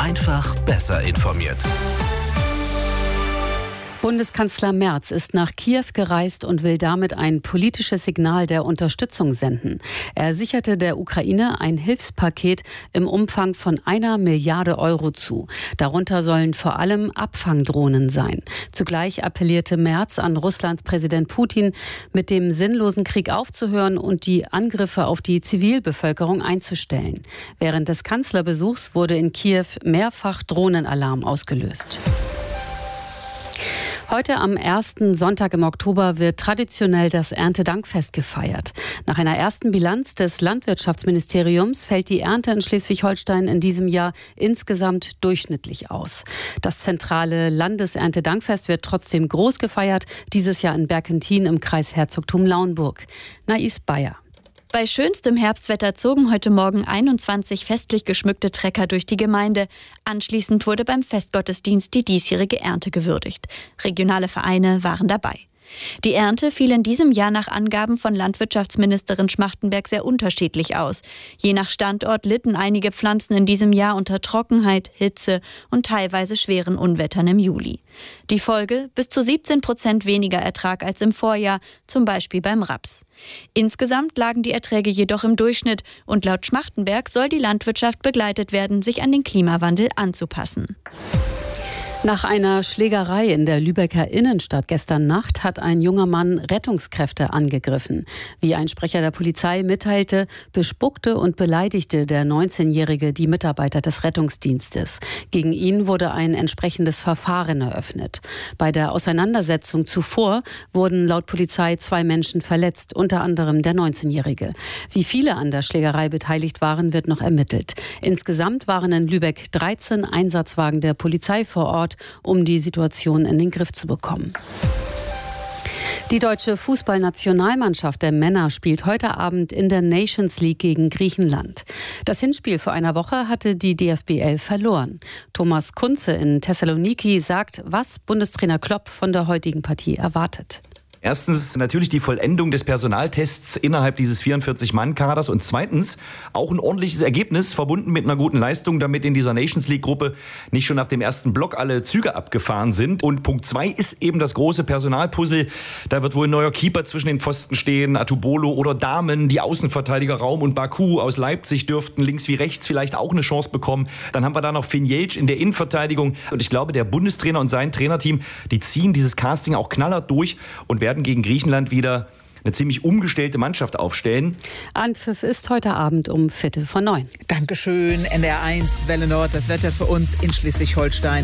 Einfach besser informiert. Bundeskanzler Merz ist nach Kiew gereist und will damit ein politisches Signal der Unterstützung senden. Er sicherte der Ukraine ein Hilfspaket im Umfang von 1 Milliarde Euro zu. Darunter sollen vor allem Abfangdrohnen sein. Zugleich appellierte Merz an Russlands Präsident Putin, mit dem sinnlosen Krieg aufzuhören und die Angriffe auf die Zivilbevölkerung einzustellen. Während des Kanzlerbesuchs wurde in Kiew mehrfach Drohnenalarm ausgelöst. Heute am ersten Sonntag im Oktober wird traditionell das Erntedankfest gefeiert. Nach einer ersten Bilanz des Landwirtschaftsministeriums fällt die Ernte in Schleswig-Holstein in diesem Jahr insgesamt durchschnittlich aus. Das zentrale Landeserntedankfest wird trotzdem groß gefeiert, dieses Jahr in Berkentin im Kreis Herzogtum Lauenburg. Nais Bayer. Bei schönstem Herbstwetter zogen heute Morgen 21 festlich geschmückte Trecker durch die Gemeinde. Anschließend wurde beim Festgottesdienst die diesjährige Ernte gewürdigt. Regionale Vereine waren dabei. Die Ernte fiel in diesem Jahr nach Angaben von Landwirtschaftsministerin Schmachtenberg sehr unterschiedlich aus. Je nach Standort litten einige Pflanzen in diesem Jahr unter Trockenheit, Hitze und teilweise schweren Unwettern im Juli. Die Folge: bis zu 17% weniger Ertrag als im Vorjahr, zum Beispiel beim Raps. Insgesamt lagen die Erträge jedoch im Durchschnitt und laut Schmachtenberg soll die Landwirtschaft begleitet werden, sich an den Klimawandel anzupassen. Nach einer Schlägerei in der Lübecker Innenstadt gestern Nacht hat ein junger Mann Rettungskräfte angegriffen. Wie ein Sprecher der Polizei mitteilte, bespuckte und beleidigte der 19-Jährige die Mitarbeiter des Rettungsdienstes. Gegen ihn wurde ein entsprechendes Verfahren eröffnet. Bei der Auseinandersetzung zuvor wurden laut Polizei 2 Menschen verletzt, unter anderem der 19-Jährige. Wie viele an der Schlägerei beteiligt waren, wird noch ermittelt. Insgesamt waren in Lübeck 13 Einsatzwagen der Polizei vor Ort, um die Situation in den Griff zu bekommen. Die deutsche Fußballnationalmannschaft der Männer spielt heute Abend in der Nations League gegen Griechenland. Das Hinspiel vor einer Woche hatte die DFB 11 verloren. Thomas Kunze in Thessaloniki sagt, was Bundestrainer Klopp von der heutigen Partie erwartet. Erstens natürlich die Vollendung des Personaltests innerhalb dieses 44-Mann-Kaders und zweitens auch ein ordentliches Ergebnis verbunden mit einer guten Leistung, damit in dieser Nations League-Gruppe nicht schon nach dem ersten Block alle Züge abgefahren sind. Und Punkt 2 ist eben das große Personalpuzzle. Da wird wohl ein neuer Keeper zwischen den Pfosten stehen, Atubolo oder Dahmen, die Außenverteidiger Raum und Baku aus Leipzig dürften links wie rechts vielleicht auch eine Chance bekommen. Dann haben wir da noch Finn Jeltsch in der Innenverteidigung und ich glaube, der Bundestrainer und sein Trainerteam, die ziehen dieses Casting auch knallhart durch und werden gegen Griechenland wieder eine ziemlich umgestellte Mannschaft aufstellen. Anpfiff ist heute Abend um 8:45. Dankeschön, NDR 1, Welle Nord, das Wetter für uns in Schleswig-Holstein.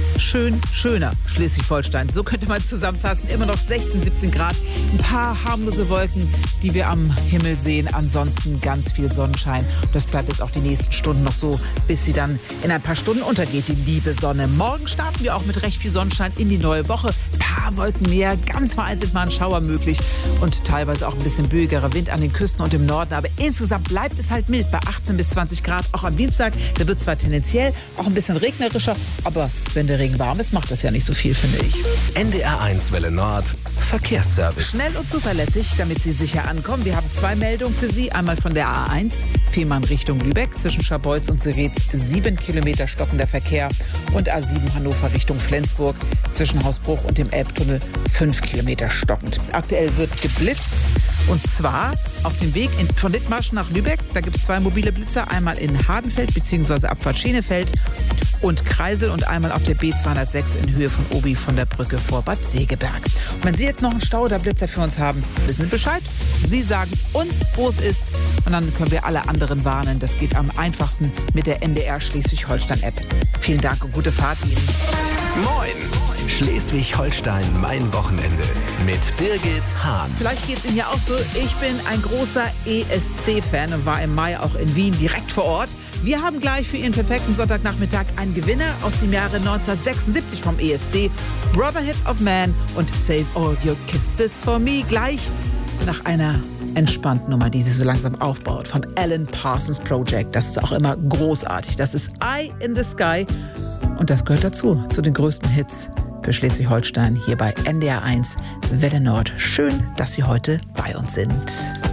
Schöner Schleswig-Holstein, so könnte man es zusammenfassen. Immer noch 16, 17 Grad, ein paar harmlose Wolken, die wir am Himmel sehen. Ansonsten ganz viel Sonnenschein. Das bleibt jetzt auch die nächsten Stunden noch so, bis sie dann in ein paar Stunden untergeht, die liebe Sonne. Morgen starten wir auch mit recht viel Sonnenschein in die neue Woche. Ein paar Wolken mehr, ganz vereinzelt mal ein Schauer möglich und teilweise auch ein bisschen böigerer Wind an den Küsten und im Norden. Aber insgesamt bleibt es halt mild bei 18 bis 20 Grad. Auch am Dienstag, da wird zwar tendenziell auch ein bisschen regnerischer, aber wenn der Regen warm ist, macht das ja nicht so viel, finde ich. NDR 1 Welle Nord Verkehrsservice. Schnell und zuverlässig, damit Sie sicher ankommen. Wir haben 2 Meldungen für Sie. Einmal von der A1, Fehmarn Richtung Lübeck. Zwischen Scharbeutz und Seretz 7 Kilometer stockender Verkehr. Und A7 Hannover Richtung Flensburg. Zwischen Hausbruch und dem Elbtunnel 5 Kilometer stockend. Aktuell wird geblitzt. Und zwar auf dem Weg von Dithmarschen nach Lübeck. Da gibt es 2 mobile Blitzer. Einmal in Hardenfeld bzw. Abfahrt Schenefeld und Kreisel und einmal auf der B206 in Höhe von Obi von der Brücke vor Bad Segeberg. Und wenn Sie jetzt noch einen Stau oder Blitzer für uns haben, wissen Sie Bescheid. Sie sagen uns, wo es ist und dann können wir alle anderen warnen. Das geht am einfachsten mit der NDR Schleswig-Holstein-App. Vielen Dank und gute Fahrt Ihnen. Moin! Schleswig-Holstein, mein Wochenende mit Birgit Hahn. Vielleicht geht es Ihnen ja auch so. Ich bin ein großer ESC-Fan und war im Mai auch in Wien direkt vor Ort. Wir haben gleich für Ihren perfekten Sonntagnachmittag einen Gewinner aus dem Jahre 1976 vom ESC. Brotherhood of Man und Save All Your Kisses for Me. Gleich nach einer entspannten Nummer, die sich so langsam aufbaut, vom Alan Parsons Project. Das ist auch immer großartig. Das ist Eye in the Sky und das gehört dazu, zu den größten Hits für Schleswig-Holstein hier bei NDR 1 Welle Nord. Schön, dass Sie heute bei uns sind.